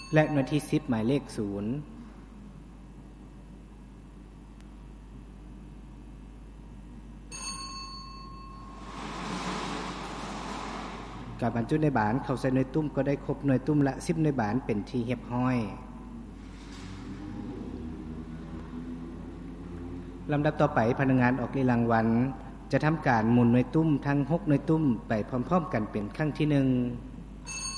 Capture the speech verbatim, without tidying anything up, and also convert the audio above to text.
และหน่วยที่สิบหมายเลขศูนย์การบรรจุในบานเข้าใส่หน่วยตุ้มก็ได้ครบหน่วยตุ้มละสิบหน่วยบานเป็นที่เรียบร้อยลำดับต่อไปพนักงานออกลีรางวัลจะทำการหมุนหน่วยตุ้มทั้งหกหน่วยตุ้มไปพร้อมๆกันเป็นครั้งที่หนึ่ง